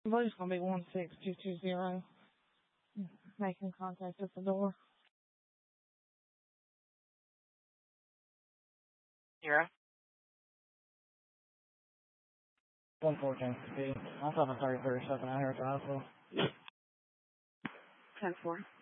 I believe it's going to be 16220. Making contact at the door. 0. 114 speed. I'm 730 out here at the hospital. 10-4.